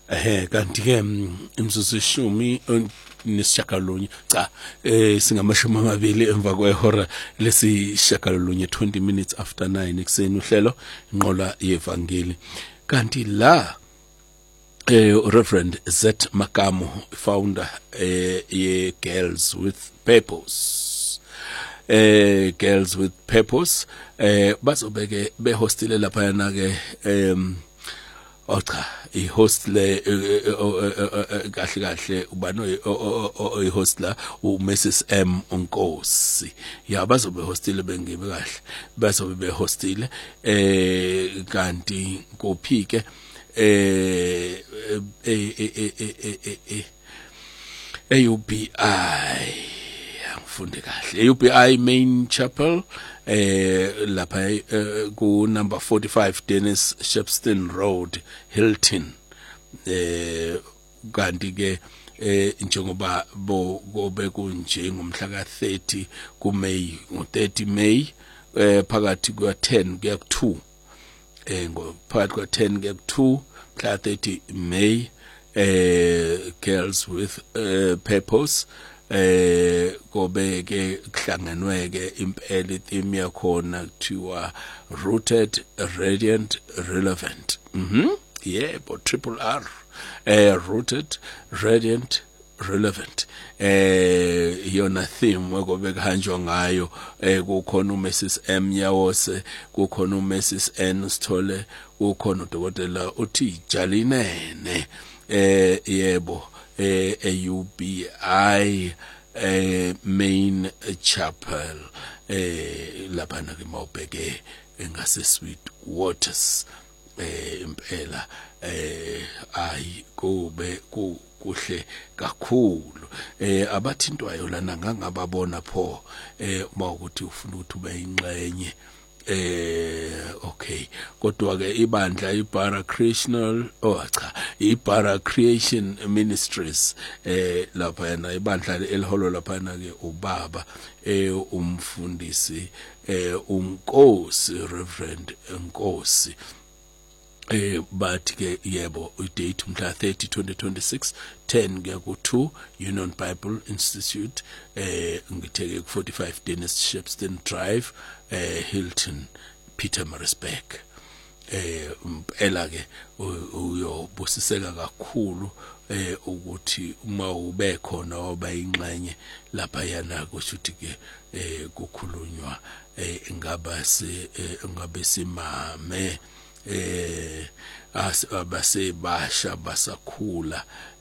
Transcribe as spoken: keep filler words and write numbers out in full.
Eh kanti ke imzuzu ishumi nesishagalolunye cha eh singamashumi amabili emva kwehora lesishagalolunye twenty minutes after nine ekseni uhlelo inqola yevangeli kanti la eh Reverend Z Makamo founder eh ye Girls with Purpose eh Girls with Purpose eh bazobeke behostile lapha yana ke em ocha ihost le kahle kahle ubano ihost la u Missus M Nkosi ya bazobe hostile bengibe kahle bazobe be hostile eh kanti kophike eh A U B I angifunde kahle A U B I Main Chapel eh lapha ku number forty-five Dennis Shepston Road Hilton eh kanti ke eh njengoba bo kobe kunje ngomhla ka thirty ku May ngo thirty May eh phakathi kwa ten kuya ku two eh ngophakathi kwa ten kuya ku two mhla thirty May eh Girls with uh, Purpose eh kobe ke kuhlanganwe ke impela theme yakhona kuthiwa rooted radiant relevant mhm yebo triple R eh rooted radiant relevant eh yona theme wekobe kuhanjwa ngayo eh kukhona uMissus M Nyawose kukhona uMissus N Sithole kukhona udokotela uthi Jalinene eh yebo eh A U B I eh Main Chapel eh lapha na ke mawubheke engase Sweet Waters eh impela eh ayi kube kuhle kakhulu eh abathintwayo lana ngangababona pho eh mawukuthi ufuna ukuthi ube ingxenye eh okay kodwa ke ibandla iBara Creational oh cha iBara Creation Ministries eh lapha yana ibandla eliholo lapha na ke ubaba eh umfundisi eh uNkosi Reverend Nkosi eh but ke yebo udate umhla thirty twenty twenty-six ten kuya ku two Union Bible Institute eh ngitheke ku forty-five Dennis Shepston Drive eh Hilton Pietermaritzburg eh impela ke uyobusiseka kakhulu eh ukuthi uma ube khona oba ingxenye lapha yana kusho ukuthi ke eh kukhulunywa eh ingaba se ngabe simame eh abasebasha basakhula